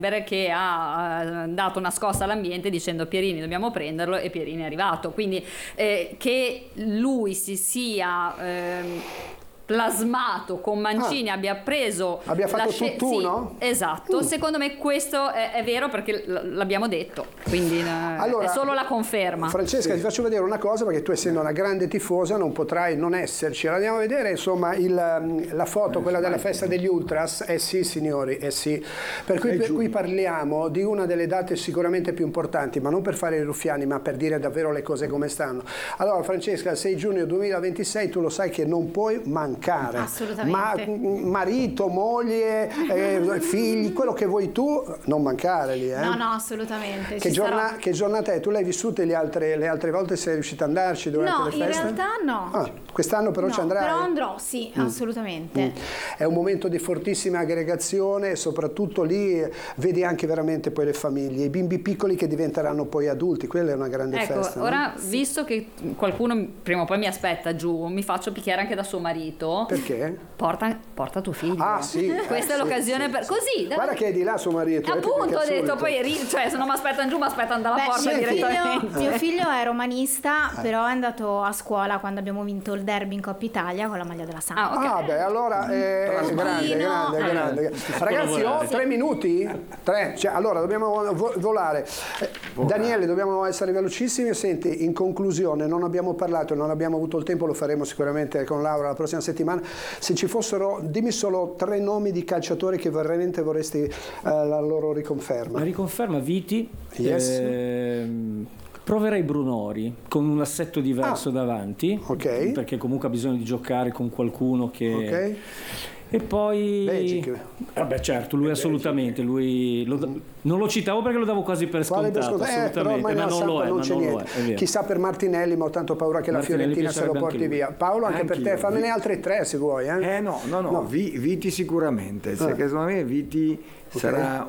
che ha dato una scossa all'ambiente dicendo Pierini dobbiamo prenderlo, e Pierini è arrivato, quindi che lui si sia plasmato con Mancini, abbia fatto tutt'uno? Sì, esatto, secondo me questo è vero, perché l'abbiamo detto, quindi allora, è solo la conferma. Francesca, ti faccio vedere una cosa, perché tu, essendo una grande tifosa, non potrai non esserci. Andiamo a vedere, insomma, la foto, quella della festa degli Ultras. Sì, signori, sì. Per cui parliamo di una delle date sicuramente più importanti, ma non per fare i ruffiani, ma per dire davvero le cose come stanno. Allora, Francesca, il 6 giugno 2026, tu lo sai che non puoi mancare. Assolutamente. Marito, moglie, figli, quello che vuoi tu, non mancare lì. No, assolutamente. Che giornata è? Tu l'hai vissute le altre volte? Sei riuscita ad andarci durante le feste? No, in realtà no. Quest'anno però ci andrai? Però andrò, sì, assolutamente. È un momento di fortissima aggregazione, e soprattutto lì vedi anche veramente poi le famiglie, i bimbi piccoli che diventeranno poi adulti. Quella è una grande festa. Ora, visto che qualcuno prima o poi mi aspetta giù, mi faccio picchiare anche da suo marito. Perché? Porta tuo figlio. Sì. Questa è l'occasione per così. Guarda che è di là suo marito. Appunto, ho detto, poi se non mi aspettano giù, mi aspettano dalla porta direttamente. Mio figlio è romanista, però è andato a scuola quando abbiamo vinto il derby in Coppa Italia con la maglia della Samp. Allora grande. Ragazzi, ho 3 minuti? 3? Allora dobbiamo volare. Daniele, dobbiamo essere velocissimi. Senti, in conclusione, non abbiamo parlato, non abbiamo avuto il tempo, lo faremo sicuramente con Laura la prossima settimana. Se ci fossero, dimmi solo 3 nomi di calciatori che veramente vorresti la loro riconferma. La riconferma, Viti. Yes. Proverei Brunori con un assetto diverso davanti, perché comunque ha bisogno di giocare con qualcuno che... E poi Belgic. Vabbè, certo, lui assolutamente, non lo citavo perché lo davo quasi per scontato, assolutamente, ma non lo è. Chissà per Martinelli, ma ho tanto paura che la Fiorentina se lo porti via. Paolo, anche per te, fammene altre 3 se vuoi. No. Viti sicuramente, perché secondo me Viti sarà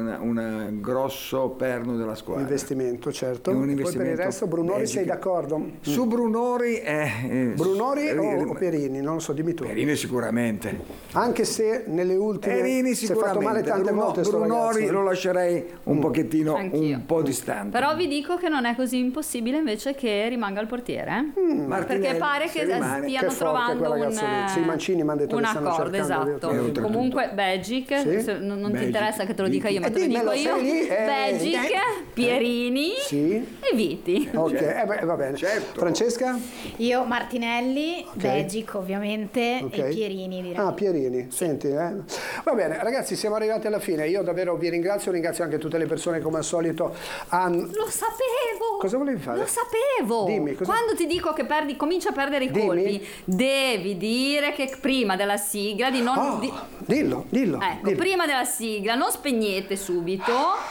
un grosso perno della squadra. Investimento, certo. Un Poi investimento per il resto Brunori sei d'accordo? Su Brunori Brunori o Pierini? Non lo so, dimmi tu. Pierini sicuramente. Anche se nelle ultime si è fatto male tante volte. Brunori lo lascerei un pochettino, Anch'io. un po' distante. Però vi dico che non è così impossibile invece che rimanga il portiere, perché pare che stiano trovando Mancini mi ha detto un che stanno accordo, cercando. esatto. Comunque Belgic, non ti interessa che te lo dica io, ma te lo dico io. Belgic, Pierini e Viti. Ok, va bene. Certo. Francesca? Io Martinelli, Belgic ovviamente, e Pierini direi. Pierini, senti, Va bene, ragazzi, siamo arrivati alla fine. Io davvero vi ringrazio anche tutte le persone come al solito. Lo sapevo! Cosa volevi fare? Lo sapevo! Dimmi, quando ti dico che comincia a perdere i colpi, devi dire che prima della sigla di non... Dillo. Prima della sigla non spegnete subito,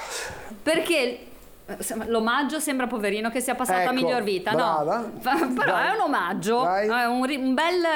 perché l'omaggio sembra, poverino, che sia passato a miglior vita. Brava. Però è un omaggio, è un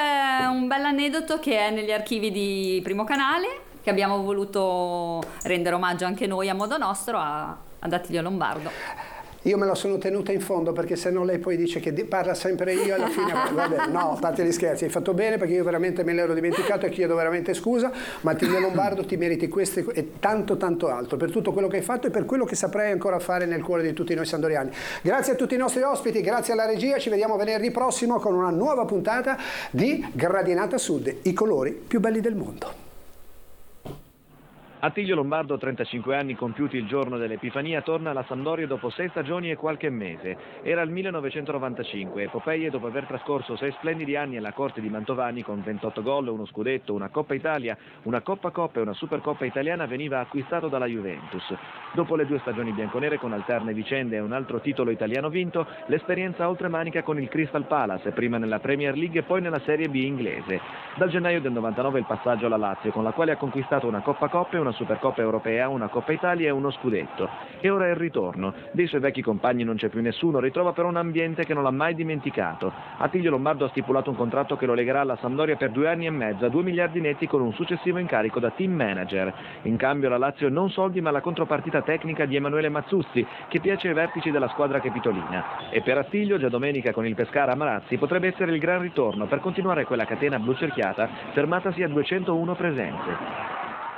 bel aneddoto che è negli archivi di Primo Canale, che abbiamo voluto rendere omaggio anche noi a modo nostro ad Attilio Lombardo. Io me la sono tenuta in fondo, perché se no lei poi dice che parla sempre io, alla fine vabbè, no, a parte gli scherzi, hai fatto bene, perché io veramente me l'ero dimenticato e chiedo veramente scusa, ma Attilio Lombardo, ti meriti questo e tanto altro per tutto quello che hai fatto e per quello che saprai ancora fare nel cuore di tutti noi sandoriani. Grazie a tutti i nostri ospiti, grazie alla regia, ci vediamo venerdì prossimo con una nuova puntata di Gradinata Sud, i colori più belli del mondo. Attilio Lombardo, 35 anni compiuti il giorno dell'Epifania, torna alla Sampdoria dopo 6 stagioni e qualche mese. Era il 1995, epopee dopo aver trascorso 6 splendidi anni alla corte di Mantovani con 28 gol, uno scudetto, una Coppa Italia, una Coppa e una Supercoppa italiana, veniva acquistato dalla Juventus. Dopo le 2 stagioni bianconere con alterne vicende e un altro titolo italiano vinto, l'esperienza oltremanica con il Crystal Palace, prima nella Premier League e poi nella Serie B inglese. Dal gennaio del 99 il passaggio alla Lazio, con la quale ha conquistato una Coppa e una Supercoppa europea, una Coppa Italia e uno scudetto. E ora è il ritorno. Dei suoi vecchi compagni non c'è più nessuno, ritrova però un ambiente che non l'ha mai dimenticato. Attilio Lombardo ha stipulato un contratto che lo legherà alla Sampdoria per 2 anni e mezzo, a 2 miliardi netti, con un successivo incarico da team manager. In cambio la Lazio non soldi, ma la contropartita tecnica di Emanuele Mazzuzzi, che piace ai vertici della squadra capitolina. E per Attilio, già domenica con il Pescara a Marazzi, potrebbe essere il gran ritorno per continuare quella catena blu cerchiata fermatasi a 201 presenze.